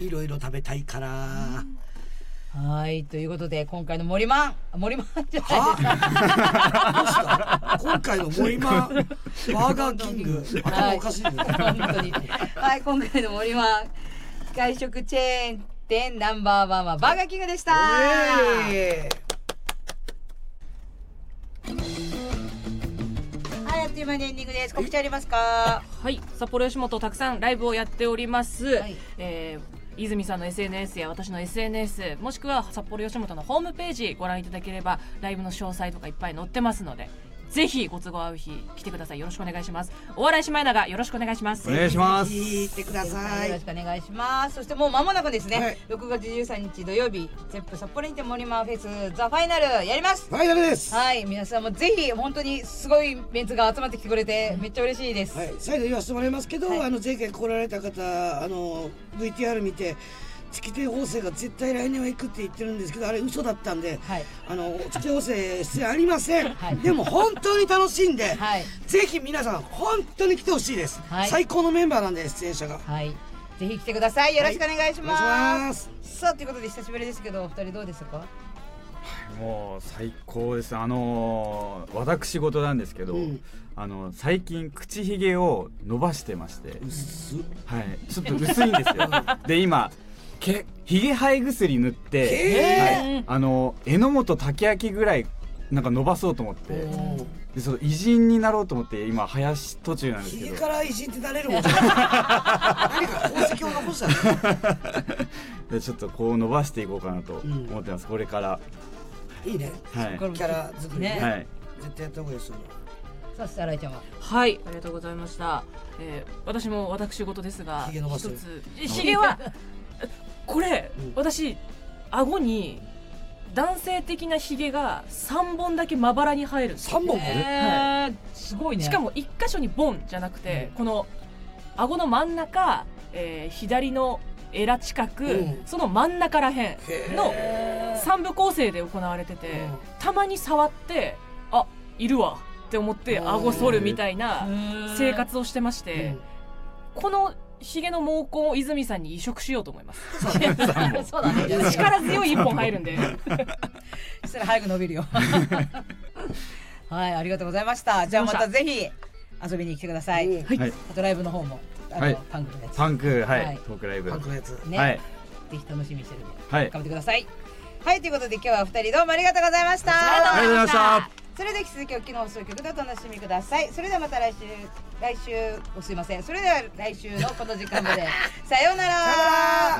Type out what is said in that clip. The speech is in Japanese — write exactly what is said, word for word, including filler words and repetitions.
いろいろ食べたいから。 はい、ということで今回の森マン森マンじゃないですか。 どうした今回の森マンバーガーキング頭おかしいね、 本当に。はい、今回の森マン外食チェーン店ナンバーワンはバーガーキングでした。はい、あっという間にエンディングです。告知ありますか？ はい、札幌吉本たくさんライブをやっております、はい、えー泉さんの エスエヌエス や私の エスエヌエス もしくは札幌吉本のホームページご覧いただければライブの詳細とかいっぱい載ってますので、ぜひご都合合う日来てください。よろしくお願いします。お笑いシマエナガよろしくお願いします。 お願いします。 来てください。 よろしくお願いします。そしてもう間もなくですね、はい、ろくがつじゅうさんにち土曜日ゼップ札幌にて森マンフェスザファイナルやります。 ファイナルです。 はい、皆さんもぜひ本当にすごいメンツが集まってきてくれてめっちゃ嬉しいです。 はい、再度言わせてもらいますけど、はい、あの前回来られた方あの ブイティーアール 見て月亭方正が絶対来年は行くって言ってるんですけど、あれ嘘だったんで、はい、あの月亭方正出演ありません、はい、でも本当に楽しいんで、はい、ぜひ皆さん本当に来てほしいです、はい、最高のメンバーなんで出演者が、 はい、ぜひ来てください。よろしくお願いします、 はい、お願いします。 さあということで久しぶりですけどお二人どうですか？ もう最高です。あのー、私事なんですけど、うん、あの最近口ひげを伸ばしてまして、 薄っ、 はい、ちょっと薄いんですよで今けひげ生え薬塗って、はい、あの榎本武明ぐらいなんか伸ばそうと思って、でその偉人になろうと思って今生やし途中なんですけど、 ひげから偉人ってなれるもんじゃない何か功績を残したねでちょっとこう伸ばしていこうかなと思ってます、うん、これからいいね、はい、キャラ作りね、はい、絶対やった方がいいですよ。 そして新井ちゃんは？ はい、ありがとうございました、えー、私も私事ですがひげ伸ばしてる。 一つひげはこれ、うん、私顎に男性的なひげがさんぼんだけまばらに生えるんです。 さんぼん？ はい、すごいね。 しかもいっ箇所にボンじゃなくて、うん、この顎の真ん中、えー、左のエラ近く、うん、その真ん中らへんのさんぶ構成で行われてて、たまに触ってあいるわって思って顎剃るみたいな生活をしてまして、このひげの毛根を泉さんに移植しようと思います。 そうだね。 力強い一本入るんでそしたら早く伸びるよはい、ありがとうございました。じゃあまたぜひ遊びに来てください、うん、はい、あとライブの方もあの、はい、パンクのやつパンク、はい、はい、トークライブパンクのやつね、はい、ぜひ楽しみにしてるんで、 はい、 頑張ってください。はい、ということで今日はお二人どうもありがとうございました。 ありがとうございました。 それでは引き続きお聞きの放送局でお楽しみください。それではまた来週来週おすいませんそれでは来週のこの時間までさようなら。